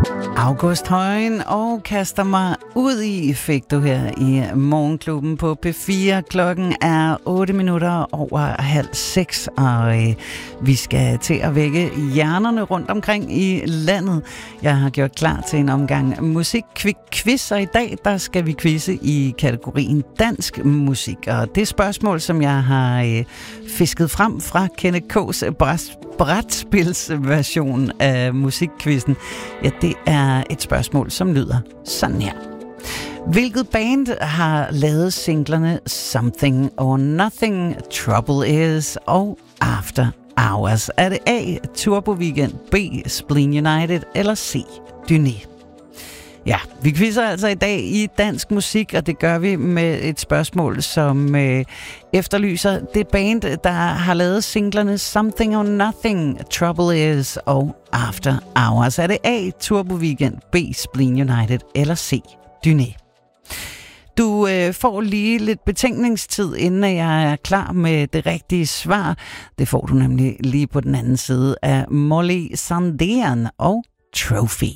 August Højen og kaster mig ud i, fik du her i Morgenklubben på P4. Klokken er 6:08, og vi skal til at vække hjernerne rundt omkring i landet. Jeg har gjort klar til en omgang musikquiz, og i dag der skal vi quizze i kategorien dansk musik. Og det spørgsmål, som jeg har fisket frem fra Kenneth K's brætspilsversion af musikquizzen, ja, det er et spørgsmål, som lyder sådan her. Hvilket band har lavet singlerne Something or Nothing, Trouble Is og After Hours? Er det A, Turbo Weekend, B, Spleen United eller C, Dyné? Ja, vi quizzer altså i dag i dansk musik, og det gør vi med et spørgsmål, som efterlyser det band, der har lavet singlerne Something or Nothing, Trouble Is og After Hours. Er det A, Turbo Weekend, B, Spleen United eller C, Dyné? Du får lige lidt betænkningstid, inden jeg er klar med det rigtige svar. Det får du nemlig lige på den anden side af Molly Sandén og Trophy.